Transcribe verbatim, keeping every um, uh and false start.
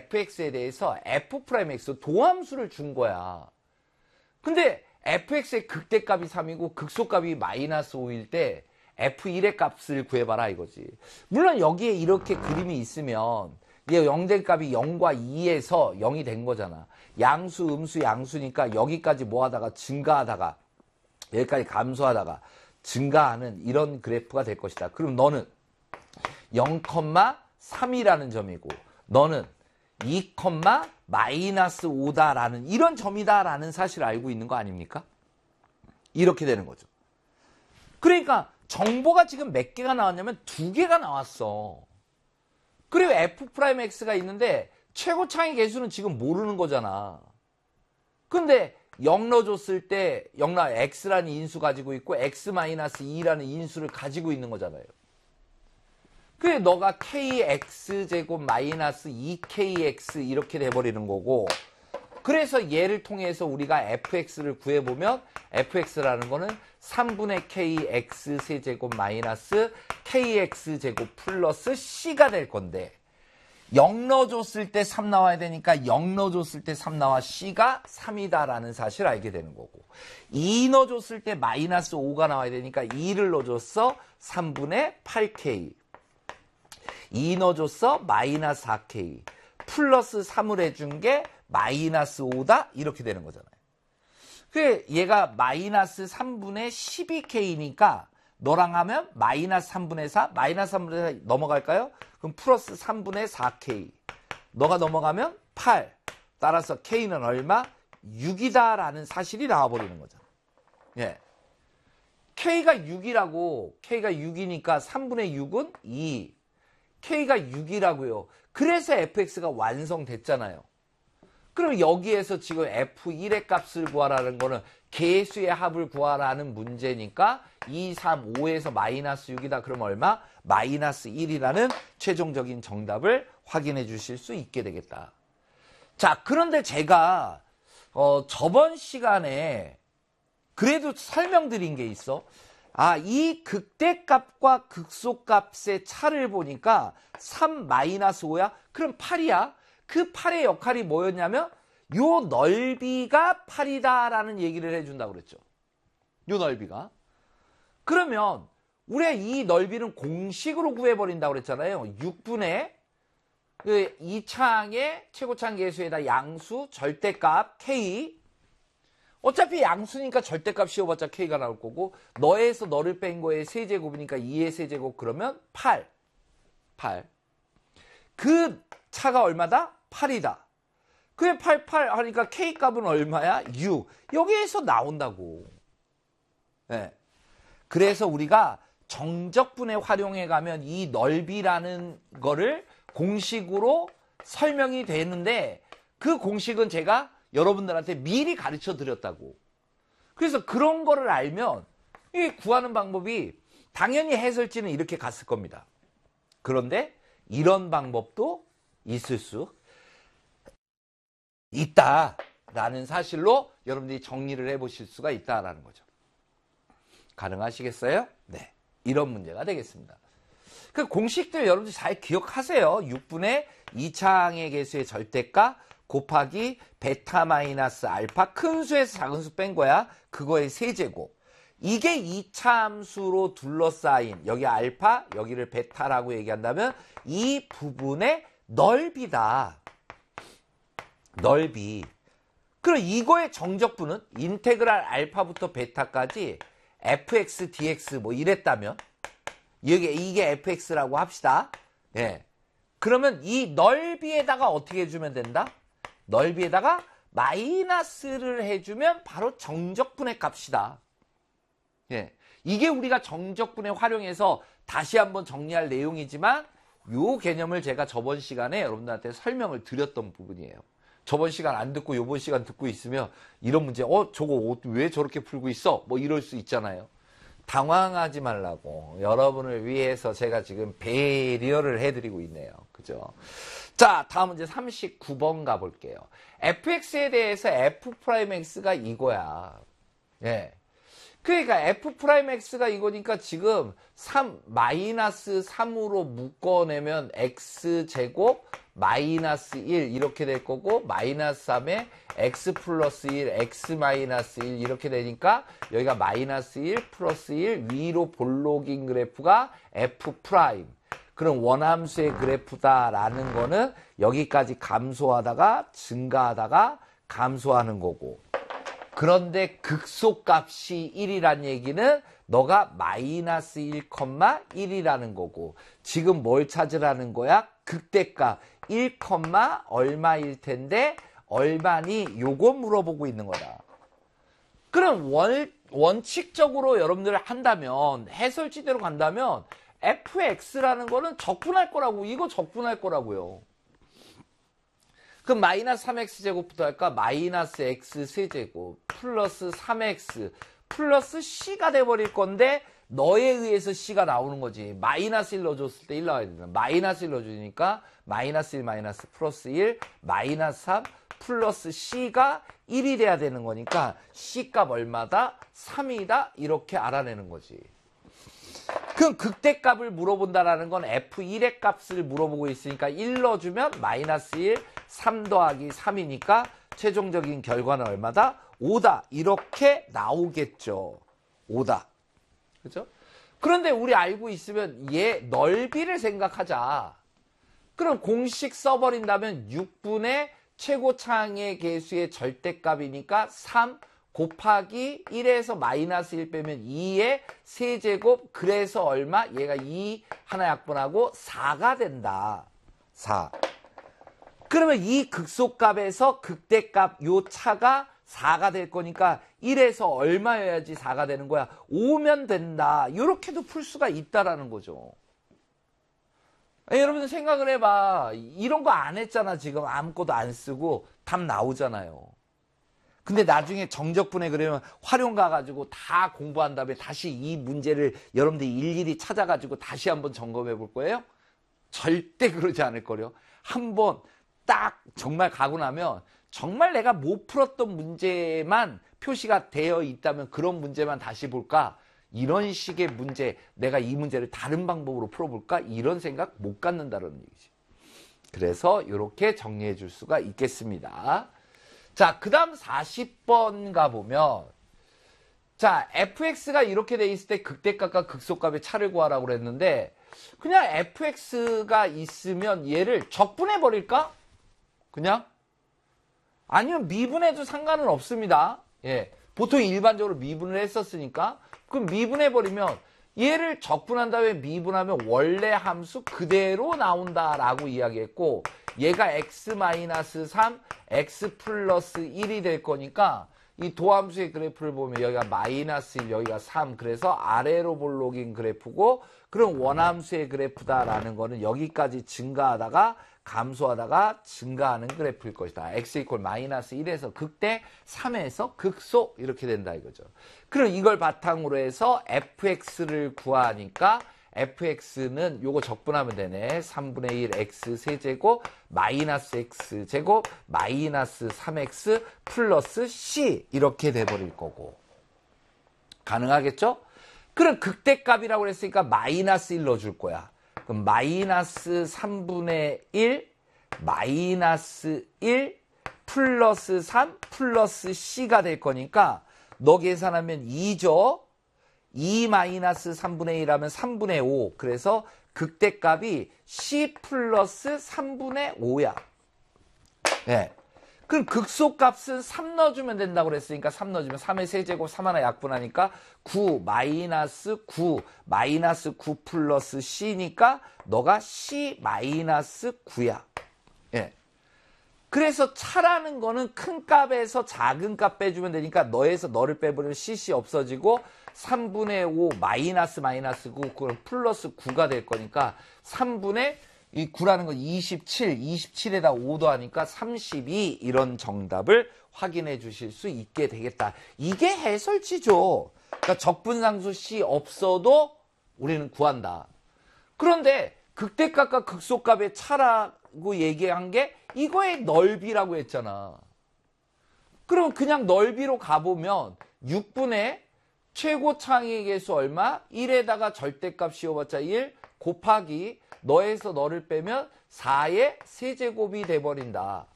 에프엑스에 대해서 F'X 도함수를 준 거야. 근데 에프엑스의 극대값이 삼이고 극소값이 마이너스 오일 때 에프 일의 값을 구해봐라 이거지. 물론 여기에 이렇게 그림이 있으면 얘 영 된 값이 영과 이에서 영이 된 거잖아. 양수, 음수, 양수니까 여기까지 뭐 하다가 증가하다가 여기까지 감소하다가 증가하는 이런 그래프가 될 것이다. 그럼 너는 영, 삼이라는 점이고 너는 이, 마이너스 오다라는 이런 점이다라는 사실을 알고 있는 거 아닙니까? 이렇게 되는 거죠. 그러니까 정보가 지금 몇 개가 나왔냐면 두 개가 나왔어. 그리고 F'X가 있는데 최고차의 개수는 지금 모르는 거잖아. 근데 영 넣어줬을 때 영 나 X라는 인수 가지고 있고 X-이라는 인수를 가지고 있는 거잖아요. 그래 너가 kx제곱 마이너스 이 케이 엑스 이렇게 돼버리는 거고, 그래서 얘를 통해서 우리가 fx를 구해보면 fx라는 거는 삼분의 kx 세제곱 마이너스 kx제곱 플러스 c가 될 건데, 영 넣어줬을 때 삼 나와야 되니까 영 넣어줬을 때 삼 나와 c가 삼이다라는 사실을 알게 되는 거고, 이 넣어줬을 때 마이너스 오가 나와야 되니까 이를 넣어줬어 삼분의 팔 케이, 이 넣어줬어 마이너스 사 케이, 플러스 삼을 해준 게 마이너스 오다 이렇게 되는 거잖아요. 그 얘가 마이너스 삼분의 십이 케이니까 너랑 하면 마이너스 삼분의 사, 마이너스 삼분의 사 넘어갈까요? 그럼 플러스 삼분의 사 케이, 너가 넘어가면 팔, 따라서 K는 얼마? 육이다라는 사실이 나와버리는 거잖아. 예. K가 육이라고, K가 육이니까 삼분의 육은 이, K가 육이라고요. 그래서 에프엑스가 완성됐잖아요. 그럼 여기에서 지금 에프 일의 값을 구하라는 거는 개수의 합을 구하라는 문제니까 이, 삼, 오에서 마이너스 육이다. 그럼 얼마? 마이너스 일이라는 최종적인 정답을 확인해 주실 수 있게 되겠다. 자, 그런데 제가 어, 저번 시간에 그래도 설명드린 게 있어. 아, 이 극대값과 극소값의 차를 보니까 삼 마이너스 오야? 그럼 팔이야. 그 팔의 역할이 뭐였냐면 요 넓이가 팔이다라는 얘기를 해준다고 그랬죠. 요 넓이가. 그러면 우리가 이 넓이는 공식으로 구해버린다고 그랬잖아요. 육분의 그 이 창의 최고창 계수에다 양수 절대값 K, 어차피 양수니까 절대값 씌워봤자 K가 나올 거고, 너에서 너를 뺀 거에 세제곱이니까 이의 세제곱, 그러면 팔. 팔. 그 차가 얼마다? 팔이다. 그게 팔, 팔 하니까 K 값은 얼마야? 육. 여기에서 나온다고. 네. 그래서 우리가 정적분에 활용해 가면 이 넓이라는 거를 공식으로 설명이 되는데, 그 공식은 제가 여러분들한테 미리 가르쳐 드렸다고. 그래서 그런 거를 알면 이 구하는 방법이 당연히 해설지는 이렇게 갔을 겁니다. 그런데 이런 방법도 있을 수 있다라는 사실로 여러분들이 정리를 해보실 수가 있다라는 거죠. 가능하시겠어요? 네. 이런 문제가 되겠습니다. 그 공식들 여러분들 잘 기억하세요. 육분의 이 창의 개수의 절대값 곱하기 베타 마이너스 알파, 큰 수에서 작은 수 뺀 거야. 그거의 세제곱. 이게 이 차 함수로 둘러싸인, 여기 알파, 여기를 베타라고 얘기한다면 이 부분의 넓이다. 넓이. 그럼 이거의 정적분은 인테그랄 알파부터 베타까지 에프엑스, 디엑스 뭐 이랬다면 이게, 이게 에프엑스라고 합시다. 예. 그러면 이 넓이에다가 어떻게 해주면 된다? 넓이에다가 마이너스를 해주면 바로 정적분의 값이다. 예. 이게 우리가 정적분에 활용해서 다시 한번 정리할 내용이지만 요 개념을 제가 저번 시간에 여러분들한테 설명을 드렸던 부분이에요. 저번 시간 안 듣고 요번 시간 듣고 있으면 이런 문제, 어, 저거 왜 저렇게 풀고 있어? 뭐 이럴 수 있잖아요. 당황하지 말라고 여러분을 위해서 제가 지금 배려를 해드리고 있네요. 그죠? 자, 다음 문제 삼십구 번 가볼게요. 에프엑스에 대해서 F'X가 이거야. 예. 그러니까 F 프라임 X가 이거니까 지금 삼, 마이너스 삼으로 묶어내면 X제곱 마이너스 일 이렇게 될 거고, 마이너스 삼에 X 플러스 일, X 마이너스 일 이렇게 되니까 여기가 마이너스 일 플러스 일 위로 볼록인 그래프가 F 프라임. 그럼 원함수의 그래프다라는 거는 여기까지 감소하다가 증가하다가 감소하는 거고. 그런데 극소값이 일이란 얘기는 너가 마이너스 일, 일이라는 거고, 지금 뭘 찾으라는 거야? 극대값 일, 얼마일 텐데 얼마니? 요거 물어보고 있는 거다. 그럼 원, 원칙적으로 여러분들 한다면, 해설지대로 간다면 에프엑스라는 거는 적분할 거라고. 이거 적분할 거라고요. 그럼 마이너스 삼 엑스 제곱부터 할까? 마이너스 x 세제곱 플러스 삼 엑스 플러스 c가 돼버릴 건데 너에 의해서 c가 나오는 거지. 마이너스 일 넣어줬을 때 일 나와야 된다. 마이너스 일 넣어주니까 마이너스 일 마이너스 플러스 일 마이너스 삼 플러스 c가 일이 돼야 되는 거니까 c값 얼마다? 삼이다. 이렇게 알아내는 거지. 그럼 극대값을 물어본다라는 건 에프 일의 값을 물어보고 있으니까 일 넣어주면 마이너스 일, 삼 더하기 삼이니까 최종적인 결과는 얼마다? 오다. 이렇게 나오겠죠. 오다. 그죠? 그런데 우리 알고 있으면 얘 넓이를 생각하자. 그럼 공식 써버린다면 육분의 최고차항의 개수의 절대값이니까 삼 곱하기 일에서 마이너스 일 빼면 이의 세제곱, 그래서 얼마? 얘가 이 하나 약분하고 사가 된다. 사. 그러면 이 극소값에서 극대값 요 차가 사가 될 거니까 일에서 얼마여야지 사가 되는 거야? 오면 된다. 이렇게도 풀 수가 있다라는 거죠. 아니, 여러분 생각을 해봐. 이런 거 안 했잖아. 지금 아무것도 안 쓰고 답 나오잖아요. 근데 나중에 정적분해 그러면 활용 가가지고 다 공부한 다음에 다시 이 문제를 여러분들이 일일이 찾아가지고 다시 한번 점검해 볼 거예요? 절대 그러지 않을 거예요. 한번 딱 정말 가고 나면 정말 내가 못 풀었던 문제만 표시가 되어 있다면 그런 문제만 다시 볼까? 이런 식의 문제, 내가 이 문제를 다른 방법으로 풀어볼까? 이런 생각 못 갖는다는 얘기지. 그래서 이렇게 정리해 줄 수가 있겠습니다. 자, 그 다음 사십 번 가보면, 자, 에프엑스가 이렇게 돼 있을 때 극대값과 극소값의 차를 구하라고 그랬는데, 그냥 에프엑스가 있으면 얘를 적분해 버릴까? 그냥? 아니면 미분해도 상관은 없습니다. 예. 보통 일반적으로 미분을 했었으니까. 그럼 미분해 버리면 얘를 적분한 다음에 미분하면 원래 함수 그대로 나온다라고 이야기했고, 얘가 x 마이너스 삼, x 플러스 일이 될 거니까 이 도함수의 그래프를 보면 여기가 마이너스 일, 여기가 삼. 그래서 아래로 볼록인 그래프고, 그럼 원함수의 그래프다라는 거는 여기까지 증가하다가 감소하다가 증가하는 그래프일 것이다. x 이퀄 마이너스 일에서 극대, 삼에서 극소 이렇게 된다 이거죠. 그럼 이걸 바탕으로 해서 에프엑스를 구하니까 에프엑스는 요거 적분하면 되네. 삼분의 일 x 세제곱 마이너스 x 제곱 마이너스 삼 엑스 플러스 c 이렇게 돼버릴 거고. 가능하겠죠? 그럼 극대값이라고 그랬으니까 마이너스 일 넣어줄 거야. 그럼 마이너스 삼분의 일 마이너스 일 플러스 삼 플러스 c가 될 거니까 너 계산하면 이죠. 이 마이너스 삼분의 일 하면 삼분의 오. 그래서 극대값이 c 플러스 삼분의 오야. 네. 그럼 극소값은 삼 넣어주면 된다고 그랬으니까 삼 넣어주면 삼의 세제곱 삼 하나 약분하니까 구 마이너스 구 마이너스 구 플러스 c니까 너가 c 마이너스 구야. 예. 그래서 차라는 거는 큰 값에서 작은 값 빼주면 되니까 너에서 너를 빼버리면 cc 없어지고 삼분의 오 마이너스 마이너스 구 그럼 플러스 구가 될 거니까 삼분의 이 구라는 건 이십칠, 이십칠에다 오 더하니까 삼십이 이런 정답을 확인해 주실 수 있게 되겠다. 이게 해설지죠. 그러니까 적분상수 C 없어도 우리는 구한다. 그런데 극대값과 극소값의 차라고 얘기한 게 이거의 넓이라고 했잖아. 그럼 그냥 넓이로 가보면 육분의 최고 창의계수 얼마? 일에다가 절대값 씌워봤자 일 곱하기 너에서 너를 빼면 사의 세제곱이 돼버린다.